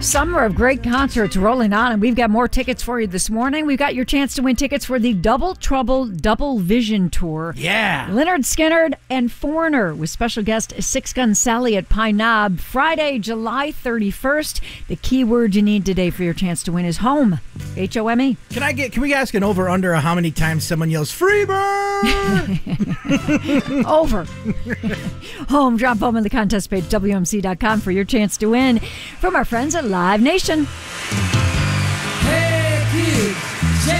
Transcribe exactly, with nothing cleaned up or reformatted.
Summer of great concerts rolling on, and we've got more tickets for you this morning. We've got your chance to win tickets for the Double Trouble Double Vision Tour. Yeah. Lynyrd Skynyrd and Foreigner with special guest Six Gun Sally at Pine Knob, Friday, July thirty-first. The key word you need today for your chance to win is home. H O M E. Can I get? Can we ask an over under how many times someone yells Freebird? Over. Home. Drop home on the contest page, W M C dot com, for your chance to win from our friends at Live Nation.